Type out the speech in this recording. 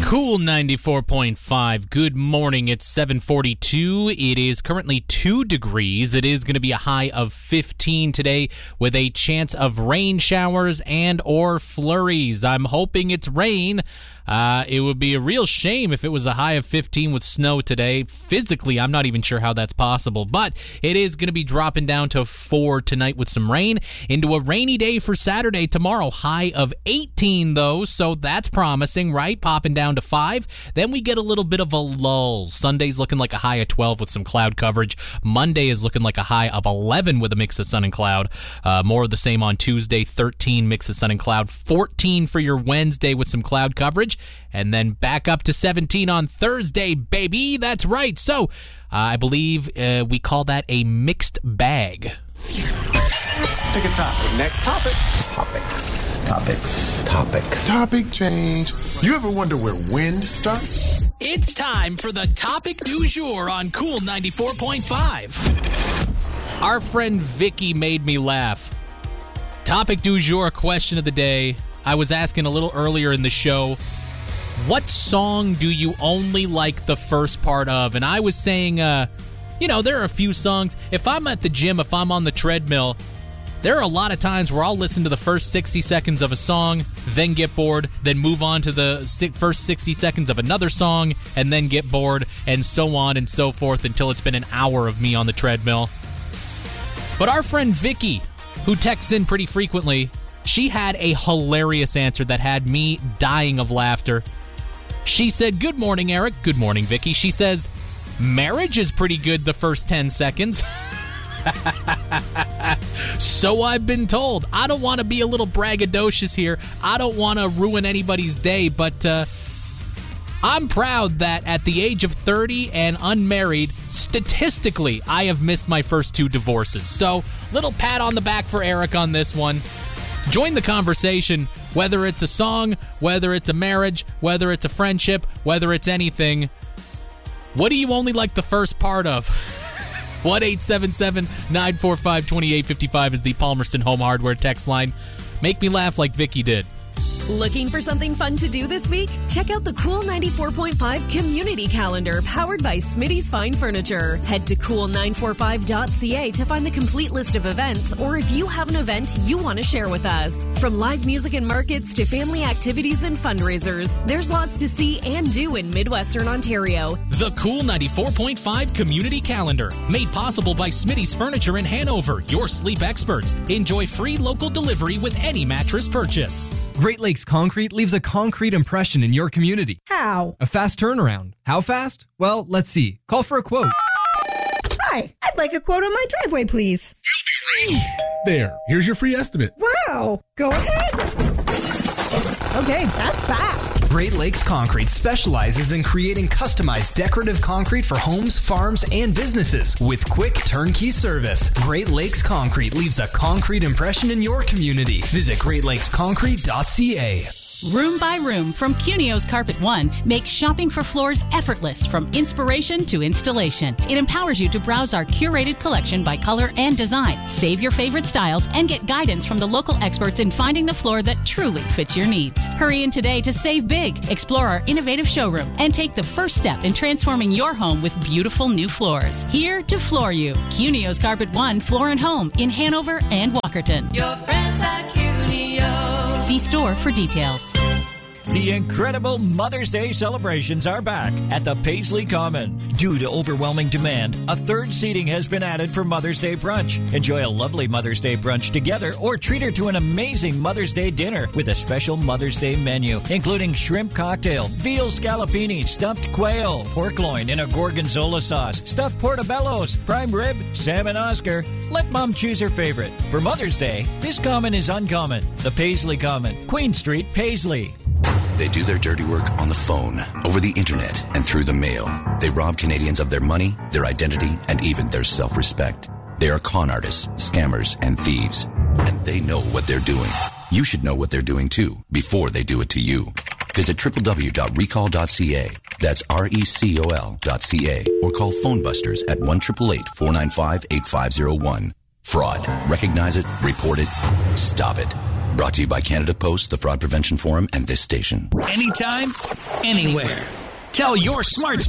Cool 94.5. Good morning. It's 7:42. It is currently 2 degrees. It is going to be a high of 15 today with a chance of rain showers and or flurries. I'm hoping it's rain. It would be a real shame if it was a high of 15 with snow today. Physically, I'm not even sure how that's possible, but it is going to be dropping down to 4 tonight with some rain into a rainy day for Saturday tomorrow. High of 18, though, so that's promising, right? Popping down to 5. Then we get a little bit of a lull. Sunday's looking like a high of 12 with some cloud coverage. Monday is looking like a high of 11 with a mix of sun and cloud. More of the same on Tuesday, 13 mix of sun and cloud. 14 for your Wednesday with some cloud coverage. And then back up to 17 on Thursday, baby. That's right. So I believe we call that a mixed bag. Pick a topic. Next topic. Topics. Topic change. You ever wonder where wind starts? It's time for the topic du jour on Cool 94.5. Our friend Vicky made me laugh. Topic du jour, question of the day. I was asking a little earlier in the show, what song do you only like the first part of? And I was saying, there are a few songs. If I'm at the gym, if I'm on the treadmill, there are a lot of times where I'll listen to the first 60 seconds of a song, then get bored, then move on to the first 60 seconds of another song, and then get bored, and so on and so forth until it's been an hour of me on the treadmill. But our friend Vicky, who texts in pretty frequently, she had a hilarious answer that had me dying of laughter. She said, "Good morning, Eric." Good morning, Vicky. She says, "Marriage is pretty good the first 10 seconds. So I've been told. I don't want to be a little braggadocious here. I don't want to ruin anybody's day, but I'm proud that at the age of 30 and unmarried, statistically, I have missed my first 2 divorces. So, little pat on the back for Eric on this one. Join the conversation, whether it's a song, whether it's a marriage, whether it's a friendship, whether it's anything. What do you only like the first part of? 1-877-945-2855 is the Palmerston Home Hardware text line. Make me laugh like Vicky did. Looking for something fun to do this week? Check out the Cool 94.5 Community Calendar powered by Smitty's Fine Furniture. Head to cool945.ca to find the complete list of events, or if you have an event you want to share with us. From live music and markets to family activities and fundraisers, there's lots to see and do in Midwestern Ontario. The Cool 94.5 Community Calendar, made possible by Smitty's Furniture in Hanover, your sleep experts. Enjoy free local delivery with any mattress purchase. Great Lakes Concrete leaves a concrete impression in your community. How? A fast turnaround. How fast? Well, let's see. Call for a quote. Hi, I'd like a quote on my driveway, please. There, here's your free estimate. Wow, go ahead. Okay, that's fast. Great Lakes Concrete specializes in creating customized decorative concrete for homes, farms, and businesses with quick turnkey service. Great Lakes Concrete leaves a concrete impression in your community. Visit greatlakesconcrete.ca. Room by Room from Cunio's Carpet One makes shopping for floors effortless from inspiration to installation. It empowers you to browse our curated collection by color and design, save your favorite styles, and get guidance from the local experts in finding the floor that truly fits your needs. Hurry in today to save big, explore our innovative showroom, and take the first step in transforming your home with beautiful new floors. Here to floor you. Cunio's Carpet One Floor and Home in Hanover and Walkerton. Your friends at Cunio. See store for details. The incredible Mother's Day celebrations are back at the Paisley Common. Due to overwhelming demand, a third seating has been added for Mother's Day brunch. Enjoy a lovely Mother's Day brunch together or treat her to an amazing Mother's Day dinner with a special Mother's Day menu, including shrimp cocktail, veal scallopini, stuffed quail, pork loin in a gorgonzola sauce, stuffed portobellos, prime rib, salmon Oscar. Let Mom choose her favorite. For Mother's Day, this common is uncommon. The Paisley Common, Queen Street, Paisley. They do their dirty work on the phone, over the internet, and through the mail. They rob Canadians of their money, their identity, and even their self-respect. They are con artists, scammers, and thieves. And they know what they're doing. You should know what they're doing too, before they do it to you. Visit www.recall.ca. That's recol.ca. Or call Phone Busters at 1-888-495-8501. Fraud. Recognize it, report it, stop it. Brought to you by Canada Post, the Fraud Prevention Forum, and this station. Anytime, anywhere. Tell your smart